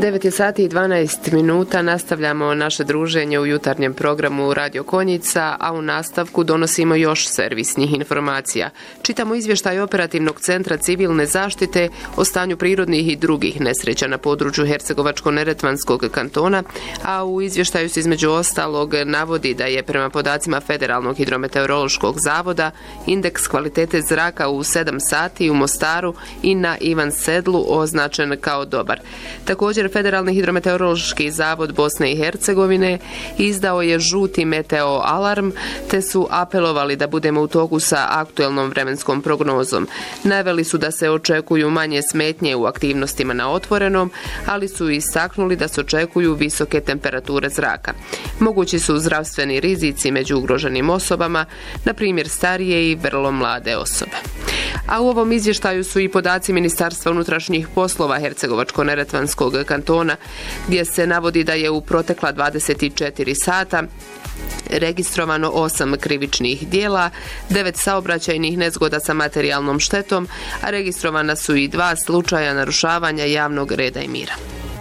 9 je sati i 12 minuta, nastavljamo naše druženje u jutarnjem programu Radio Konjica, a u nastavku donosimo još servisnih informacija. Čitamo izvještaj Operativnog centra civilne zaštite o stanju prirodnih i drugih nesreća na području Hercegovačko-neretvanskog kantona, a u izvještaju se između ostalog navodi da je prema podacima Federalnog hidrometeorološkog zavoda indeks kvalitete zraka u 7 sati u Mostaru i na Ivan Sedlu označen kao dobar. Također, Federalni hidrometeorološki zavod Bosne i Hercegovine izdao je žuti meteo alarm, te su apelovali da budemo u toku sa aktuelnom vremenskom prognozom. Naveli su da se očekuju manje smetnje u aktivnostima na otvorenom, ali su istaknuli da se očekuju visoke temperature zraka. Mogući su zdravstveni rizici među ugroženim osobama, na primjer starije i vrlo mlade osobe. A u ovom izvještaju su i podaci Ministarstva unutrašnjih poslova Hercegovačko-neretvanskog kantona, gdje se navodi da je u protekla 24 sata registrovano 8 krivičnih djela, 9 saobraćajnih nezgoda sa materijalnom štetom, a registrovana su i 2 slučaja narušavanja javnog reda i mira.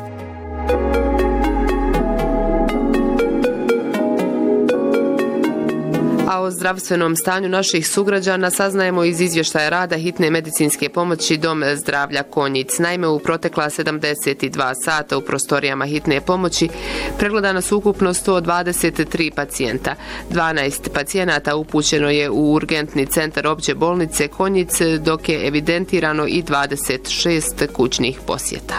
A o zdravstvenom stanju naših sugrađana saznajemo iz izvještaja rada hitne medicinske pomoći Dom zdravlja Konjic. Naime, u protekla 72 sata u prostorijama hitne pomoći pregledana su ukupno 123 pacijenta. 12 pacijenata upućeno je u urgentni centar opće bolnice Konjic, dok je evidentirano i 26 kućnih posjeta.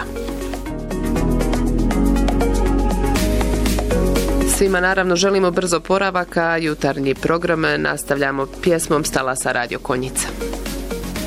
Svima naravno želimo brzo oporavak, a jutarnji program nastavljamo pjesmom Stala sa Radio Konjica.